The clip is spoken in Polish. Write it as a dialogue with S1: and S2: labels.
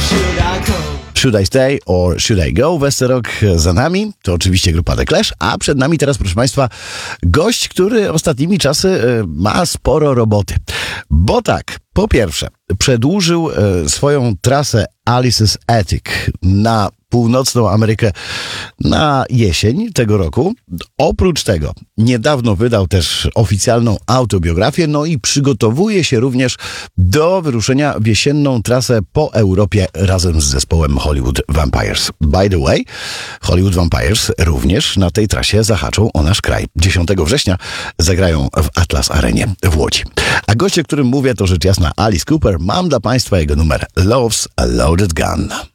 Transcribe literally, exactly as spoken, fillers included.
S1: Should I Stay or Should I Go? Westerok za nami, to oczywiście grupa The Clash, a przed nami teraz, proszę Państwa, gość, który ostatnimi czasy ma sporo roboty. Bo tak, po pierwsze, przedłużył swoją trasę Alice's Attic na północną Amerykę na jesień tego roku. Oprócz tego niedawno wydał też oficjalną autobiografię, no i przygotowuje się również do wyruszenia w jesienną trasę po Europie razem z zespołem Hollywood Vampires. By the way, Hollywood Vampires również na tej trasie zahaczą o nasz kraj. dziesiątego września zagrają w Atlas Arenie w Łodzi. A goście, o którym mówię, to rzecz jasna Alice Cooper. Mam dla Państwa jego numer Love's a Loaded Gun.